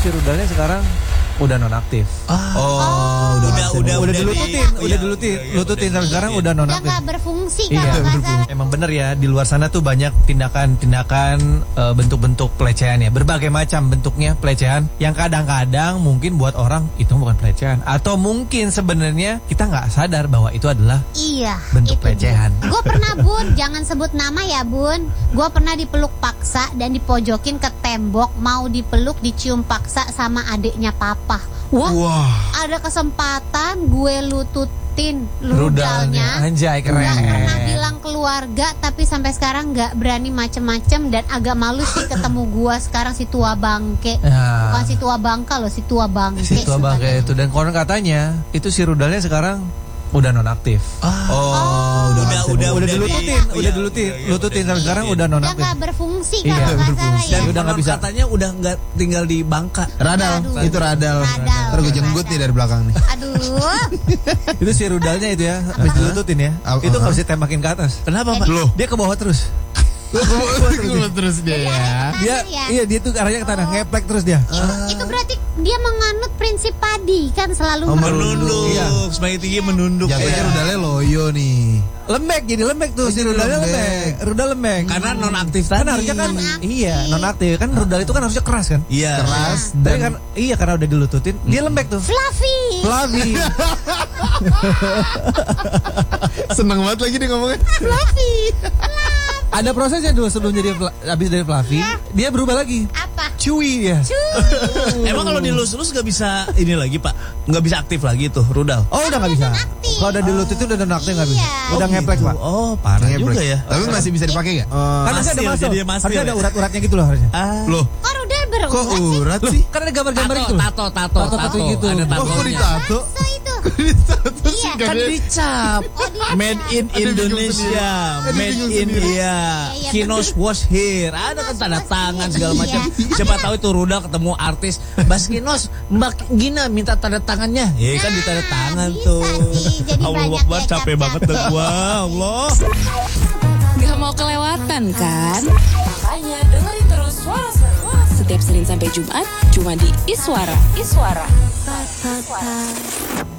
rudalnya sekarang udah nonaktif. Udah dilututin sampai sekarang udah Udah nonaktif. nggak berfungsi Iya, kalau nggak salah. emang bener ya, di luar sana tuh banyak tindakan-tindakan bentuk-bentuk pelecehan ya, berbagai macam bentuknya pelecehan yang kadang-kadang mungkin buat orang itu bukan pelecehan, atau mungkin sebenarnya kita nggak sadar bahwa itu adalah Iya, bentuk itu pelecehan. Gue pernah Bun, jangan sebut nama ya Bun. Gue pernah dipeluk paksa dan dipojokin ke tembok, mau dipeluk dicium paksa sama adiknya papa. Wah, ada kesempatan gue lututin rudalnya. Anjay, keren. Gak pernah bilang keluarga, tapi sampai sekarang gak berani macem-macem. Dan agak malu sih ketemu gua sekarang si tua bangke. Ya. Bukan si tua bangka loh, si tua bangke. Si tua bangke itu, dan konon katanya itu si rudalnya sekarang udah nonaktif. Udah dilututin sampai sekarang udah Udah nonaktif. gak berfungsi Iya, kalau nggak salah ya. Dan udah nggak bisa. Katanya udah nggak tinggal di Bangka. Radal, Aduh. itu radal. Radal. Ntar gue jenggut nih dari belakang nih. Aduh. Itu si rudalnya itu ya, habis dilututin ya. Itu nggak bisa tembakin ke atas. Kenapa, Pak? Loh, Dia ke bawah terus. terus dia ya. Dia Ya. iya dia tuh arahnya ke tanah, ngeplek terus dia. Itu berarti dia menganut prinsip padi kan, selalu Menunduk, Iya. semakin tinggi menunduk. Jatuhnya rudalnya loyo nih. Lembek, jadi lembek tuh si Jadi rudalnya lembek. lembek. Rudal lembek. Karena nonaktif Kan tadi. harusnya kan Nonaktif. iya, nonaktif. Kan rudal itu kan harusnya keras kan? Iya. Keras Tapi dan kan iya karena udah dilututin, dia lembek tuh. fluffy. Flavi. seneng banget lagi dia ngomongnya. Fluffy. Ada prosesnya dulu sebelum jadi habis dari Flavi, dia berubah lagi. Apa? Chewy ya. Emang kalau dilus-lus nggak bisa ini lagi, Pak? Nggak bisa aktif lagi tuh rudal. Oh, udah nggak bisa. nonaktif. Kalau udah dilututin udah nonaktif nggak bisa. Iya. Udah ngeplek, Pak. Oh, parah juga ya. Tapi masih bisa dipakai gak? Kan harusnya ada Masil, masuk. jadi masil Harusnya ada ya? urat-uratnya gitu loh harusnya. Loh, Kok rudal berurat kok sih? urat sih? Kan ada gambar-gambar itu loh. Tato gitu. Ada Oh, kok tatonya. ditato? So itu. Ditato sih Iya. Kan dicap. Oh, dia Made in Indonesia, made in Iya, Kinos was here. Ada kan tanda tangan segala macam. Iya. Siapa tahu itu rudal ketemu artis, Bas Kinos, Mbak Gina minta tanda tangannya. Ya kan di tanda tangan bisa tuh. sih, jadi Allah banyak Akbar, ya capek cap-cap. banget dah gua. Allah. Gak mau kelewatan kan? Makanya dengerin terus Suara Seru setiap Senin sampai Jumat cuma di Iswara.